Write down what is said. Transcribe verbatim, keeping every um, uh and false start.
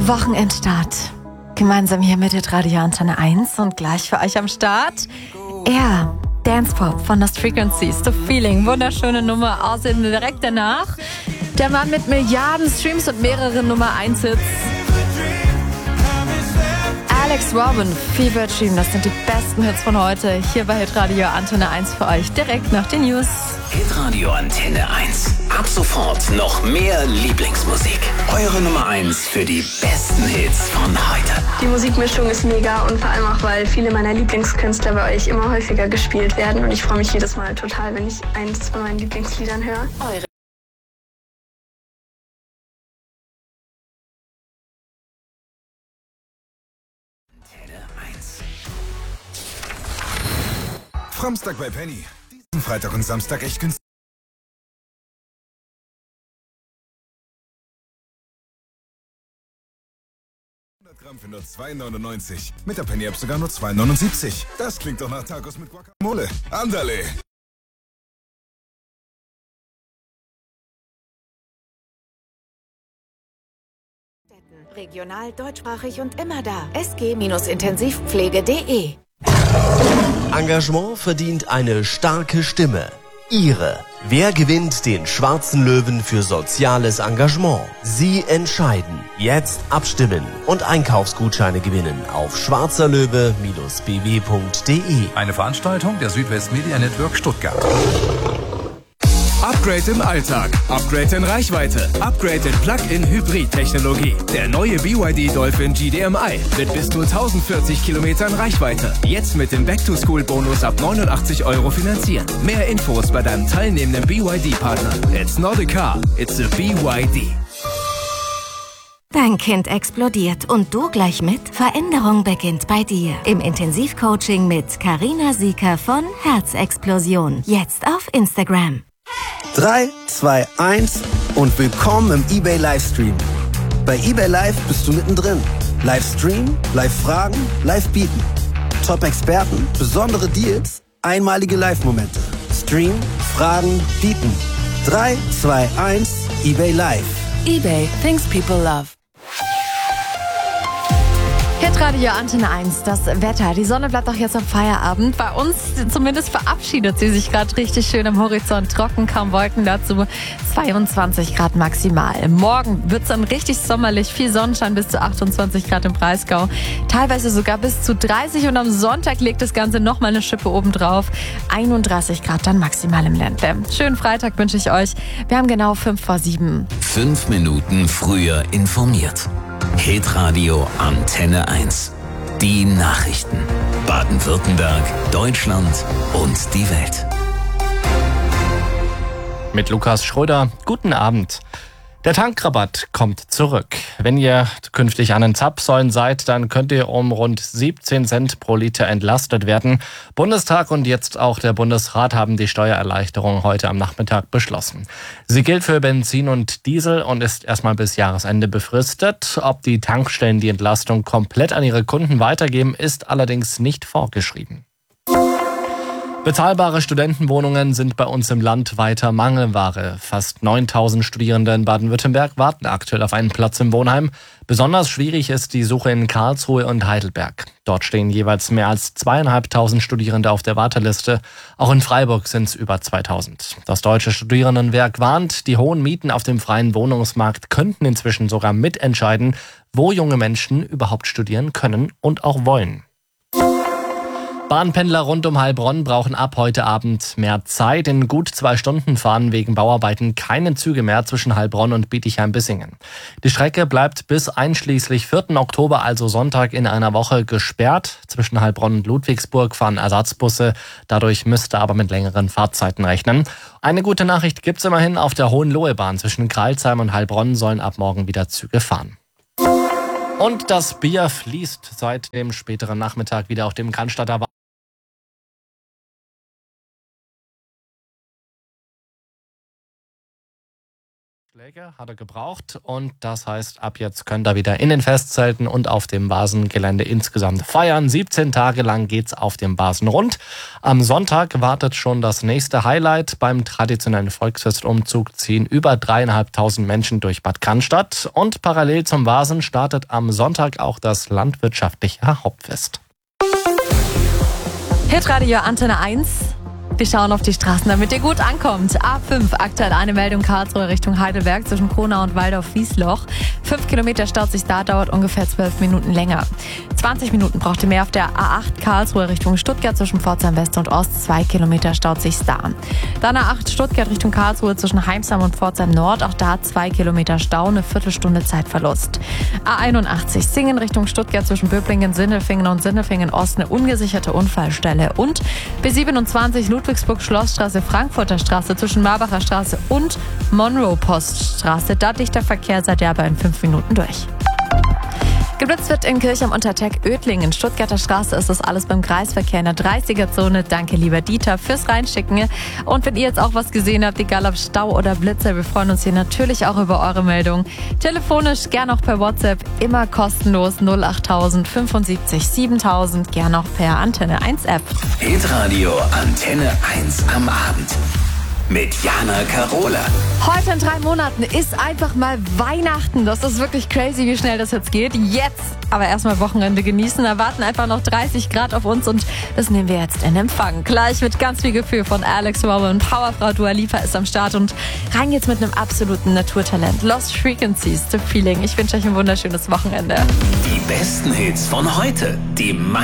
Wochenendstart. Gemeinsam hier mit Radio Antenne eins und gleich für euch am Start. Er, Dance Pop von Lost Frequencies, The Feeling. Wunderschöne Nummer. Außerdem direkt danach der Mann mit Milliarden Streams und mehreren Nummer eins Hits. Alex Robin, Fever Dream, das sind die besten Hits von heute. Hier bei Hitradio Antenne eins für euch, direkt nach den News. Hitradio Antenne eins. Ab sofort noch mehr Lieblingsmusik. Eure Nummer eins für die besten Hits von heute. Die Musikmischung ist mega und vor allem auch, weil viele meiner Lieblingskünstler bei euch immer häufiger gespielt werden. Und ich freue mich jedes Mal total, wenn ich eins von meinen Lieblingsliedern höre. Eure Samstag bei Penny. Diesen Freitag und Samstag echt günstig. hundert Gramm für nur zwei neunundneunzig. Mit der Penny App sogar nur zwei neunundsiebzig. Das klingt doch nach Tacos mit Guacamole. Andale! Regional, deutschsprachig und immer da. S G Intensivpflege punkt de Engagement verdient eine starke Stimme. Ihre. Wer gewinnt den Schwarzen Löwen für soziales Engagement? Sie entscheiden. Jetzt abstimmen und Einkaufsgutscheine gewinnen auf schwarzerlöwe Bindestrich b w punkt de. Eine Veranstaltung der Südwest Media Network Stuttgart. Upgrade im Alltag, Upgrade in Reichweite, Upgrade in Plug-in-Hybrid-Technologie. Der neue B Y D Dolphin G D M I mit bis zu tausendvierzig Kilometern Reichweite. Jetzt mit dem Back-to-School-Bonus ab neunundachtzig Euro finanzieren. Mehr Infos bei deinem teilnehmenden B Y D-Partner. It's not a car, it's a B Y D. Dein Kind explodiert und du gleich mit? Veränderung beginnt bei dir. Im Intensivcoaching mit Carina Sieker von Herzexplosion. Jetzt auf Instagram. drei, zwei, eins und willkommen im eBay Livestream. Bei eBay Live bist du mittendrin. Livestream, Live-Fragen, Live-Bieten. Top-Experten, besondere Deals, einmalige Live-Momente. Stream, Fragen, Bieten. drei, zwei, eins, eBay Live. eBay, things people love. Hitradio Antenne eins, das Wetter. Die Sonne bleibt auch jetzt am Feierabend. Bei uns zumindest verabschiedet sie sich gerade richtig schön am Horizont. Trocken, kaum Wolken dazu. zweiundzwanzig Grad maximal. Morgen wird es dann richtig sommerlich. Viel Sonnenschein, bis zu achtundzwanzig Grad im Breisgau. Teilweise sogar bis zu dreißig. Und am Sonntag legt das Ganze nochmal eine Schippe obendrauf. einunddreißig Grad dann maximal im Ländle. Schönen Freitag wünsche ich euch. Wir haben genau fünf vor sieben. Fünf Minuten früher informiert. Hitradio Antenne eins. Die Nachrichten. Baden-Württemberg, Deutschland und die Welt. Mit Lukas Schröder. Guten Abend. Der Tankrabatt kommt zurück. Wenn ihr künftig an den Zapfsäulen seid, dann könnt ihr um rund siebzehn Cent pro Liter entlastet werden. Bundestag und jetzt auch der Bundesrat haben die Steuererleichterung heute am Nachmittag beschlossen. Sie gilt für Benzin und Diesel und ist erstmal bis Jahresende befristet. Ob die Tankstellen die Entlastung komplett an ihre Kunden weitergeben, ist allerdings nicht vorgeschrieben. Bezahlbare Studentenwohnungen sind bei uns im Land weiter Mangelware. Fast neuntausend Studierende in Baden-Württemberg warten aktuell auf einen Platz im Wohnheim. Besonders schwierig ist die Suche in Karlsruhe und Heidelberg. Dort stehen jeweils mehr als zweieinhalbtausend Studierende auf der Warteliste. Auch in Freiburg sind es über zweitausend. Das Deutsche Studierendenwerk warnt, die hohen Mieten auf dem freien Wohnungsmarkt könnten inzwischen sogar mitentscheiden, wo junge Menschen überhaupt studieren können und auch wollen. Bahnpendler rund um Heilbronn brauchen ab heute Abend mehr Zeit. In gut zwei Stunden fahren wegen Bauarbeiten keine Züge mehr zwischen Heilbronn und Bietigheim-Bissingen. Die Strecke bleibt bis einschließlich vierten Oktober, also Sonntag in einer Woche, gesperrt. Zwischen Heilbronn und Ludwigsburg fahren Ersatzbusse. Dadurch müsste aber mit längeren Fahrtzeiten rechnen. Eine gute Nachricht gibt's immerhin. Auf der Hohenlohebahn zwischen Crailsheim und Heilbronn sollen ab morgen wieder Züge fahren. Und das Bier fließt seit dem späteren Nachmittag wieder auf dem Cannstatter Wald. Schläge hat er gebraucht und das heißt, ab jetzt könnt ihr wieder in den Festzelten und auf dem Basengelände insgesamt feiern. siebzehn Tage lang geht's auf dem Basen rund. Am Sonntag wartet schon das nächste Highlight. Beim traditionellen Volksfestumzug ziehen über dreieinhalbtausend Menschen durch Bad Cannstatt und parallel zum Basen startet am Sonntag auch das landwirtschaftliche Hauptfest. Hitradio Antenne eins. Wir schauen auf die Straßen, damit ihr gut ankommt. A fünf, aktuell eine Meldung Karlsruhe Richtung Heidelberg zwischen Kronau und Waldorf-Wiesloch. Fünf Kilometer staut sich da, dauert ungefähr zwölf Minuten länger. zwanzig Minuten braucht ihr mehr auf der A acht Karlsruhe Richtung Stuttgart zwischen Pforzheim West und Ost. Zwei Kilometer staut sich da. Dann A acht Stuttgart Richtung Karlsruhe zwischen Heimsam und Pforzheim Nord. Auch da zwei Kilometer Stau, eine Viertelstunde Zeitverlust. A einundachtzig Singen Richtung Stuttgart zwischen Böblingen, Sindelfingen und Sindelfingen Ost. Eine ungesicherte Unfallstelle. Und B siebenundzwanzig Ludwigsburg Schlossstraße, Frankfurter Straße zwischen Marbacher Straße und Monroe Poststraße. Da dichter Verkehr, seid ihr aber in fünf Minuten durch. Geblitzt wird in Kirch am Unterteck Oedlingen. Stuttgarter Straße ist das alles beim Kreisverkehr in der dreißiger-Zone. Danke, lieber Dieter, fürs Reinschicken. Und wenn ihr jetzt auch was gesehen habt, egal ob Stau oder Blitzer, wir freuen uns hier natürlich auch über eure Meldung. Telefonisch, gern auch per WhatsApp, immer kostenlos null achttausend fünfundsiebzig siebentausend, gern auch per Antenne eins App. Hitradio Antenne eins am Abend. Mit Jana Karola. Heute in drei Monaten ist einfach mal Weihnachten. Das ist wirklich crazy, wie schnell das jetzt geht. Jetzt aber erstmal Wochenende genießen. Erwarten einfach noch dreißig Grad auf uns und das nehmen wir jetzt in Empfang. Gleich mit ganz viel Gefühl von Alex Warren. Powerfrau Dua Lipa ist am Start und rein jetzt mit einem absoluten Naturtalent. Lost Frequencies, The Feeling. Ich wünsche euch ein wunderschönes Wochenende. Die besten Hits von heute. Die